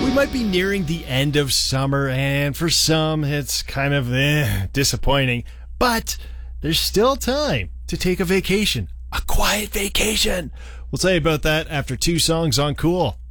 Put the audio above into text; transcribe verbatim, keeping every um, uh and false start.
We might be nearing the end of summer, and for some, it's kind of eh, disappointing. But there's still time to take a vacation, a quiet vacation. We'll tell you about that after two songs on Cool.